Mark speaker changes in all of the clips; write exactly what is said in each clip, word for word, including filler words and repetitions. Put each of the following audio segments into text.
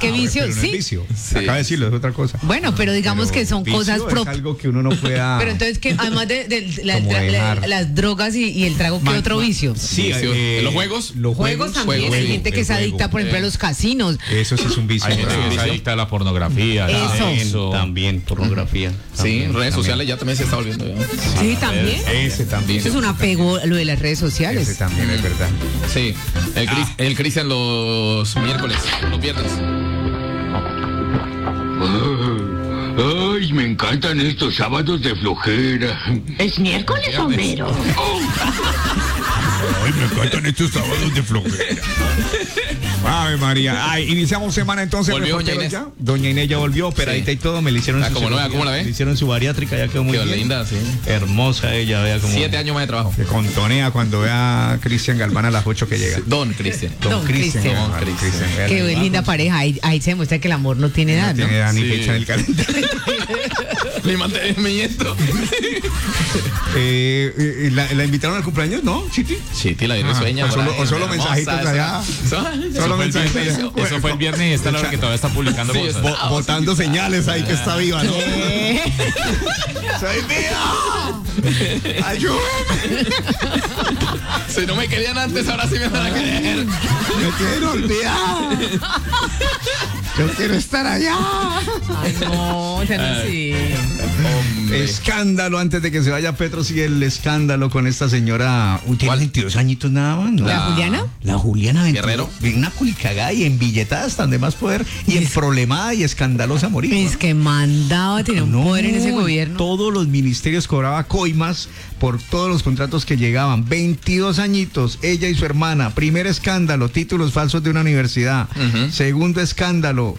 Speaker 1: que
Speaker 2: ah,
Speaker 1: vicio,
Speaker 2: pero no
Speaker 1: sí.
Speaker 2: es vicio.
Speaker 3: Sí.
Speaker 2: Acaba de decirlo, es otra cosa.
Speaker 1: Bueno, pero digamos
Speaker 2: Pero
Speaker 1: que son
Speaker 2: vicio
Speaker 1: cosas
Speaker 2: es
Speaker 1: propias.
Speaker 2: algo que uno no pueda.
Speaker 1: Pero entonces, que además de, de la-
Speaker 2: Como
Speaker 1: la- la-
Speaker 2: dejar.
Speaker 1: las drogas y, y el trago, ¿qué
Speaker 2: Ma-
Speaker 1: otro
Speaker 2: ma-
Speaker 1: vicio?
Speaker 2: Sí,
Speaker 3: Vicio.
Speaker 2: eh,
Speaker 3: ¿Los juegos?
Speaker 2: Los
Speaker 1: Juegos también,
Speaker 3: juegos,
Speaker 1: hay
Speaker 3: sí,
Speaker 1: gente que
Speaker 2: el
Speaker 1: se adicta,
Speaker 2: juego.
Speaker 1: por ejemplo, a los casinos.
Speaker 2: Eso sí es un vicio.
Speaker 4: Hay gente que se
Speaker 3: Vicio.
Speaker 4: adicta a la pornografía.
Speaker 1: Eso.
Speaker 4: Eso.
Speaker 2: También, pornografía.
Speaker 3: Sí,
Speaker 2: También,
Speaker 3: redes
Speaker 2: también.
Speaker 3: sociales ya también se está volviendo. ¿ya?
Speaker 1: Sí, también.
Speaker 2: Ese también.
Speaker 1: Eso es un apego, lo de las redes
Speaker 2: Ese
Speaker 1: sociales.
Speaker 2: también es verdad.
Speaker 3: Sí, el, Cris,
Speaker 2: Ah.
Speaker 3: el Cristian los miércoles, los viernes.
Speaker 5: Ay, me encantan estos sábados de flojera.
Speaker 6: Es miércoles, Homero.
Speaker 2: Ay, me encantan estos sábados de flojera. Ave María. Ay, iniciamos semana entonces.
Speaker 3: ¿Volvió doña
Speaker 2: reporteros
Speaker 3: Inés?
Speaker 2: ya. Doña Inés ya volvió, operadita
Speaker 3: Sí.
Speaker 2: y todo. Me le hicieron
Speaker 3: Ah,
Speaker 2: su
Speaker 3: como nueva,
Speaker 2: cirugía,
Speaker 3: ¿cómo la ve?
Speaker 2: Le hicieron su bariátrica, ya quedó muy
Speaker 3: Quedó
Speaker 2: bien.
Speaker 3: linda, sí.
Speaker 2: Hermosa ella, vea como.
Speaker 3: Siete años más de trabajo.
Speaker 2: Se contonea cuando vea a Cristian Galván a las ocho que llega.
Speaker 3: Don Cristian.
Speaker 1: Don Cristian.
Speaker 2: Don
Speaker 3: Don
Speaker 2: Cristian.
Speaker 3: Cristian.
Speaker 2: vea,
Speaker 1: Qué
Speaker 2: le va.
Speaker 1: linda pareja. Ahí, ahí se demuestra que el amor no tiene edad,
Speaker 2: No
Speaker 1: ¿no?
Speaker 2: tiene edad ni
Speaker 3: Sí.
Speaker 2: fecha en el calendario.
Speaker 3: Mi mantenimiento.
Speaker 2: eh, eh, ¿la, ¿La invitaron al cumpleaños? ¿No, Chiti?
Speaker 3: Sí, tía, la virus sueña.
Speaker 2: o
Speaker 3: por
Speaker 2: solo-
Speaker 3: ahí,
Speaker 2: o solo
Speaker 3: hermosa,
Speaker 2: mensajitos
Speaker 3: esa-
Speaker 2: allá.
Speaker 3: Solo-
Speaker 2: Solo
Speaker 4: Eso fue, el
Speaker 2: mensajes
Speaker 4: viernes,
Speaker 2: allá.
Speaker 4: eso fue el viernes y esta es la hora que todavía está publicando
Speaker 3: Sí,
Speaker 4: cosas.
Speaker 3: bo-
Speaker 2: Botando señales ahí que está viva, ¿no? ¡Soy viva! ¡Ayúdame!
Speaker 3: Si no me querían antes, ahora sí me van a querer.
Speaker 2: ¡Me quiero olvidar! ¡Yo quiero estar allá!
Speaker 1: Ay, no, ya no sí.
Speaker 3: Hombre.
Speaker 2: Escándalo antes de que se vaya Petro, sigue el escándalo con esta señora. Uy, tiene
Speaker 3: ¿Cuál?
Speaker 2: veintidós añitos nada más, ¿no?
Speaker 1: ¿La Juliana?
Speaker 2: La Juliana veintidós.
Speaker 3: Guerrero.
Speaker 2: Una culicagada y embilletada hasta donde más poder y emproblemada y escandalosa a morir.
Speaker 1: Es
Speaker 2: ¿no?
Speaker 1: que mandaba, tenía un
Speaker 2: No,
Speaker 1: poder en ese gobierno.
Speaker 2: Todos los ministerios cobraba coimas por todos los contratos que llegaban. veintidós añitos, ella y su hermana. Primer escándalo, títulos falsos de una universidad.
Speaker 3: Ujú.
Speaker 2: Segundo escándalo,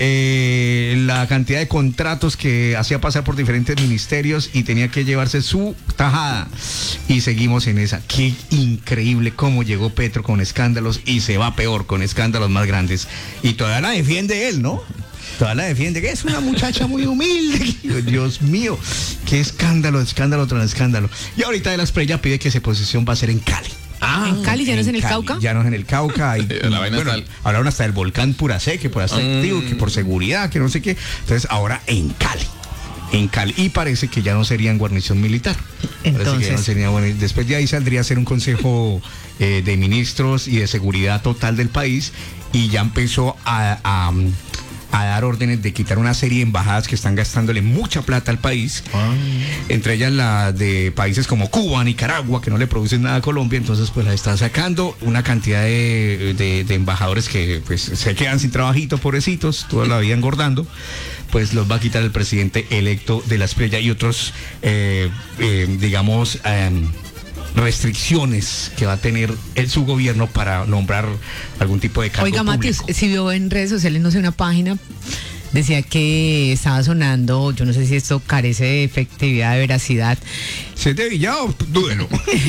Speaker 2: eh, la cantidad de contratos que hacía pasar por diferentes ministerios y tenía que llevarse su tajada. Y seguimos en esa. Qué increíble cómo llegó Petro con escándalos y se va peor con escándalos más grandes. Y todavía la defiende él, ¿no? Toda la defiende, que es una muchacha muy humilde. Dios mío, qué escándalo, escándalo tras escándalo. Y ahorita de la Esprella pide que esa posición va a ser en Cali.
Speaker 3: Ah,
Speaker 1: ¿En Cali ya no es en el
Speaker 2: Cali,
Speaker 1: Cauca?
Speaker 2: Ya no es en el Cauca. Y,
Speaker 3: La vaina
Speaker 2: bueno,
Speaker 3: está el-
Speaker 2: hablaron hasta del volcán Puracé, que por estar
Speaker 3: Mm.
Speaker 2: activo, que por seguridad, que no sé qué. Entonces ahora en Cali. En Cali. Y parece que ya no serían guarnición militar. Parece que ya no
Speaker 1: Entonces.
Speaker 2: sería, bueno, y después de ahí saldría a ser un consejo eh, de ministros y de seguridad total del país. Y ya empezó a, a, a dar órdenes de quitar una serie de embajadas que están gastándole mucha plata al país. Entre ellas la de países como Cuba, Nicaragua, que no le producen nada a Colombia. Entonces pues la están sacando una cantidad de, de, de embajadores que pues se quedan sin trabajito, pobrecitos, toda la vida engordando. Pues los va a quitar el presidente electo de la Esprella y otros, eh, eh, digamos, eh, restricciones que va a tener el, su gobierno para nombrar algún tipo de cargo
Speaker 1: Oiga, Matius,
Speaker 2: público.
Speaker 1: si vio en redes sociales, no sé, una página, decía que estaba sonando, yo no sé si esto carece de efectividad, de veracidad,
Speaker 2: ¿Se es de Villado? Dúdelo.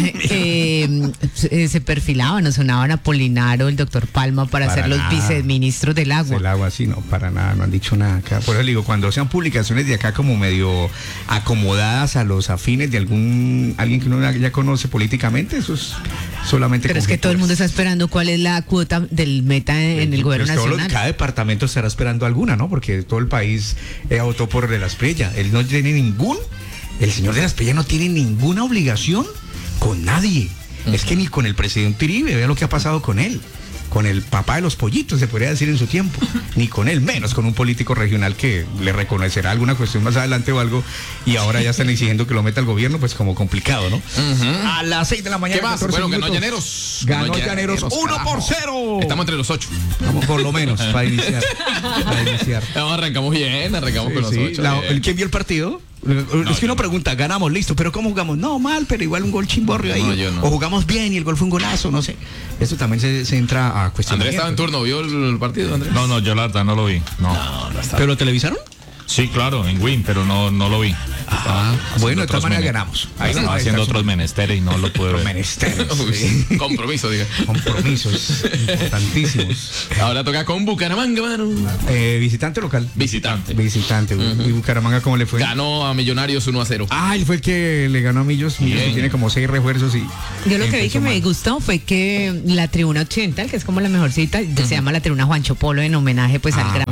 Speaker 1: que mm, se, se perfilaban o sonaban a Polinaro, el doctor Palma, para,
Speaker 2: Para
Speaker 1: ser los
Speaker 2: nada.
Speaker 1: viceministros del agua.
Speaker 2: El agua sí, no, para nada, no han dicho nada acá. Por eso le digo, cuando sean publicaciones de acá como medio acomodadas a los afines de algún, alguien que uno ya conoce políticamente, eso es solamente
Speaker 1: Pero es que todo el mundo está esperando cuál es la cuota del meta en, en el gobierno
Speaker 2: Pues todos los-
Speaker 1: nacional.
Speaker 2: cada departamento estará esperando alguna, ¿no? Porque todo el país eh, votó por De la Esprella. Él no tiene ningún, el señor De la Esprella no tiene ninguna obligación con nadie. Es que ni con el presidente Uribe, vea lo que ha pasado con él. Con el papá de los pollitos, se podría decir en su tiempo. Ni con él, menos con un político regional que le reconocerá alguna cuestión más adelante o algo. Y ahora ya están exigiendo que lo meta al gobierno, pues como complicado, ¿no? A las seis de la mañana.
Speaker 3: ¿Qué más?
Speaker 2: catorce
Speaker 3: Bueno, ganó
Speaker 2: minutos.
Speaker 3: Llaneros.
Speaker 2: Ganó Llaneros uno por cero.
Speaker 3: Estamos entre los ocho.
Speaker 2: Vamos por lo menos para iniciar. Para iniciar.
Speaker 3: No, arrancamos bien, arrancamos con los
Speaker 2: Sí,
Speaker 3: ocho.
Speaker 2: la-
Speaker 3: bien.
Speaker 2: el- ¿Quién vio el partido? Es que uno pregunta, ganamos, listo, pero ¿cómo jugamos? No, mal, pero igual un gol chimborrio ahí.
Speaker 3: No, yo no.
Speaker 2: O jugamos bien y el gol fue un golazo, no sé. Eso también se, se entra a cuestionar.
Speaker 3: Andrés estaba en turno, ¿vio el partido, Andrés?
Speaker 4: No, no, yo la verdad no lo vi. No.
Speaker 3: No, no estaba.
Speaker 2: ¿Pero lo televisaron?
Speaker 4: Sí, claro, en Win, pero no, no lo vi.
Speaker 2: Ah,
Speaker 4: haciendo
Speaker 2: bueno, de todas
Speaker 4: otros
Speaker 2: maneras
Speaker 4: mene-
Speaker 2: ganamos.
Speaker 4: Ahí estaba
Speaker 2: está,
Speaker 4: haciendo
Speaker 2: está
Speaker 4: otros menesteres y no lo pude
Speaker 2: Los
Speaker 4: ver.
Speaker 2: menesteres.
Speaker 3: Uy,
Speaker 2: sí.
Speaker 3: compromiso, diga.
Speaker 2: Compromisos importantísimos.
Speaker 3: Ahora toca con Bucaramanga, mano.
Speaker 2: Eh, visitante o local.
Speaker 3: Visitante.
Speaker 2: Visitante. ¿Y Bucaramanga cómo le fue?
Speaker 3: Ganó a Millonarios uno a cero.
Speaker 2: Ah, él fue el que le ganó a Millos. Millos que
Speaker 3: Bien.
Speaker 2: tiene como seis refuerzos y.
Speaker 1: Yo lo que vi
Speaker 2: empezó
Speaker 1: que me
Speaker 2: mal.
Speaker 1: gustó fue que la tribuna occidental, que es como la mejor cita, se llama la tribuna Juancho Polo en homenaje pues
Speaker 2: Ah,
Speaker 1: al gran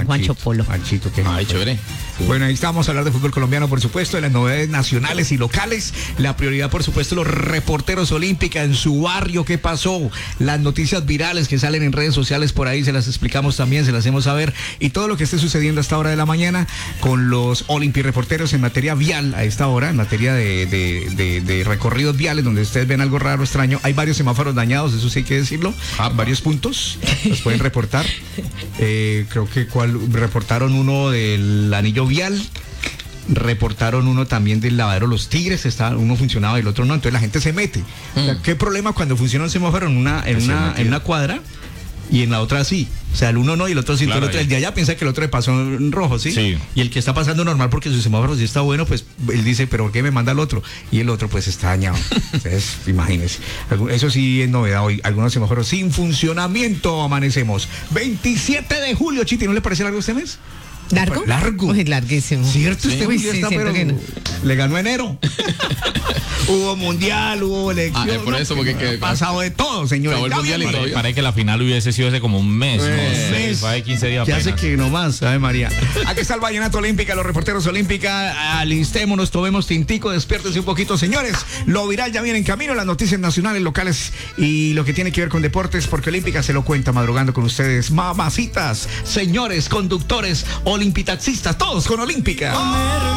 Speaker 1: Juancho Polo.
Speaker 2: Juanchito, qué
Speaker 3: Ay, chévere.
Speaker 2: Bueno, ahí estamos a hablar de fútbol colombiano, por supuesto, de las novedades nacionales y locales. La prioridad, por supuesto, los reporteros olímpica en su barrio, qué pasó, las noticias virales que salen en redes sociales por ahí, se las explicamos también, se las hacemos saber, y todo lo que esté sucediendo a esta hora de la mañana con los Olympi reporteros en materia vial a esta hora, en materia de, de, de, de recorridos viales, donde ustedes ven algo raro, extraño. Hay varios semáforos dañados, eso sí hay que decirlo,
Speaker 3: Ah,
Speaker 2: varios puntos, los pueden reportar. Eh, creo que cuál, reportaron uno del anillo vial, reportaron uno también del lavadero Los Tigres, está, uno funcionaba y el otro no, entonces la gente se mete. O sea, ¿qué problema cuando funciona un semáforo en una, en una, en una cuadra y en la otra sí? O sea, el uno no y el otro sí,
Speaker 4: Claro,
Speaker 2: el, otro, el
Speaker 4: ahí.
Speaker 2: de allá piensa que el otro le pasó en rojo, ¿sí?
Speaker 4: Sí.
Speaker 2: Y el que está pasando normal porque su semáforo sí está bueno, pues él dice, pero ¿por qué me manda el otro? Y el otro pues está dañado. Entonces, imagínense. Algu- Eso sí es novedad hoy. Algunos semáforos sin funcionamiento amanecemos. veintisiete de julio, Chiti, ¿no le parece largo este mes?
Speaker 1: ¿Largo?
Speaker 2: Largo.
Speaker 1: Uy, larguísimo.
Speaker 2: Cierto, este
Speaker 1: Uy,
Speaker 2: julio
Speaker 1: sí,
Speaker 2: está,
Speaker 1: siento
Speaker 2: pero
Speaker 1: que no.
Speaker 2: le ganó enero. Hubo mundial, hubo elección.
Speaker 3: Ah, es por eso, porque
Speaker 2: ha
Speaker 3: que-
Speaker 2: pasado de todo, señores.
Speaker 3: Acabó el
Speaker 2: Ya
Speaker 3: mundial y
Speaker 2: viene.
Speaker 3: todo.
Speaker 4: Parece que la final hubiese sido hace como un mes, ¿no?
Speaker 3: Eh,
Speaker 4: Sí,
Speaker 2: mes.
Speaker 4: fue hace quince días
Speaker 2: Ya sé
Speaker 4: apenas.
Speaker 2: que nomás, ¿sabe María? Aquí está el Vallenato Olímpica, los reporteros Olímpica. Alistémonos, tomemos tintico, despiértense un poquito, señores. Lo viral ya viene en camino, las noticias nacionales, locales y lo que tiene que ver con deportes, porque Olímpica se lo cuenta madrugando con ustedes. Mamacitas, señores, conductores, olimpitaxistas, todos con Olímpica.